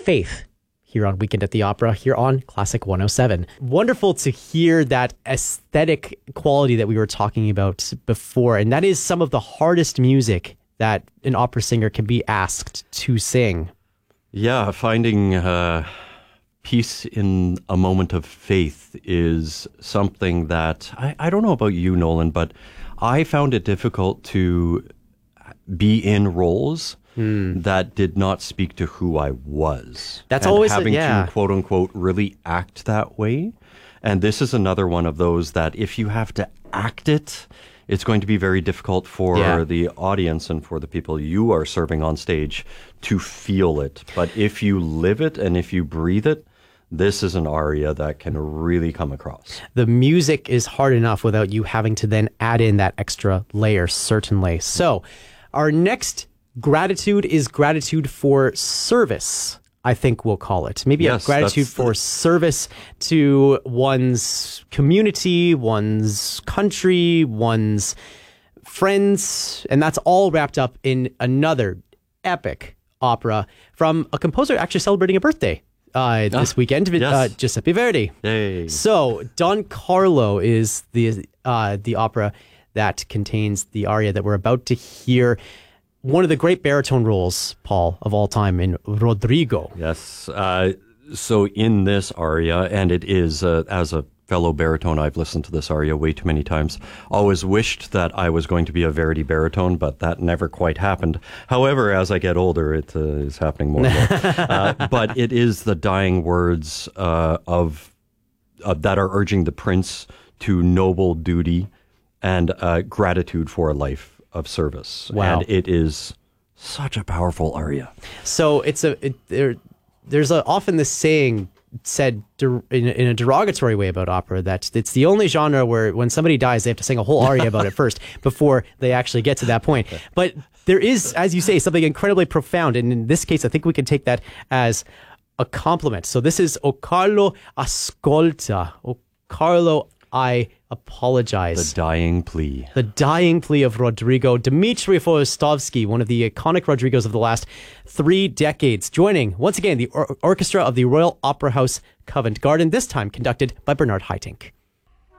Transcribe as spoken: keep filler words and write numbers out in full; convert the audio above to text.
Faith here on Weekend at the Opera, here on Classic one oh seven. Wonderful to hear that aesthetic quality that we were talking about before, and that is some of the hardest music that an opera singer can be asked to sing. Yeah, finding uh, peace in a moment of faith is something that, I, I don't know about you, Nolan, but I found it difficult to be in roles Mm. that did not speak to who I was. That's and always having a, yeah. to quote unquote really act that way. And this is another one of those that if you have to act it, it's going to be very difficult for yeah. the audience and for the people you are serving on stage to feel it. But if you live it and if you breathe it, this is an aria that can really come across. The music is hard enough without you having to then add in that extra layer, certainly. So our next gratitude is gratitude for service, I think we'll call it. Maybe yes, a gratitude for the... service to one's community, one's country, one's friends. And that's all wrapped up in another epic opera from a composer actually celebrating a birthday uh, this ah, weekend, yes. uh, Giuseppe Verdi. Yay. So Don Carlo is the, uh, the opera that contains the aria that we're about to hear. One of the great baritone roles, Paul, of all time in Rodrigo. Yes. Uh, so in this aria, and it is, uh, as a fellow baritone, I've listened to this aria way too many times. Always wished that I was going to be a Verdi baritone, but that never quite happened. However, as I get older, it uh, is happening more and more. uh, but it is the dying words uh, of uh, that are urging the prince to noble duty and uh, gratitude for a life of service. Wow. And it is such a powerful aria. So it's a it, there. There's a, often this saying said der, in, in a derogatory way about opera that it's the only genre where when somebody dies they have to sing a whole aria about it first before they actually get to that point. But there is, as you say, something incredibly profound, and in this case I think we can take that as a compliment. So this is O Carlo ascolta. O Carlo, I apologize. The dying plea. The dying plea of Rodrigo. Dmitri Forostovsky, one of the iconic Rodrigos of the last three decades, joining once again the or- orchestra of the Royal Opera House Covent Garden, this time conducted by Bernard Haitink.